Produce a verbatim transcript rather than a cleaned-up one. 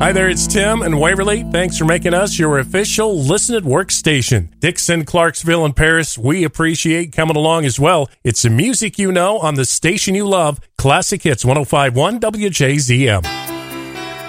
Hi there, it's Tim in Waverly. Thanks for making us your official Listen at Work station. Dixon, Clarksville, and Paris, we appreciate coming along as well. It's the music you know on the station you love, Classic Hits one oh five point one W J Z M.